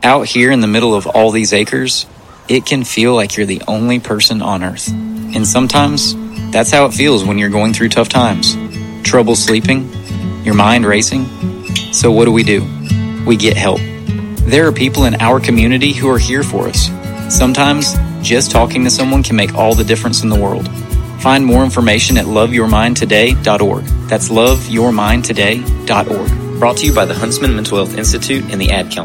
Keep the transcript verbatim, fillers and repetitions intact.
Out here in the middle of all these acres, it can feel like you're the only person on earth. And sometimes, that's how it feels when you're going through tough times. Trouble sleeping, your mind racing. So what do we do? We get help. There are people in our community who are here for us. Sometimes, just talking to someone can make all the difference in the world. Find more information at love your mind today dot org. That's love your mind today dot org. Brought to you by the Huntsman Mental Health Institute and the Ad Council.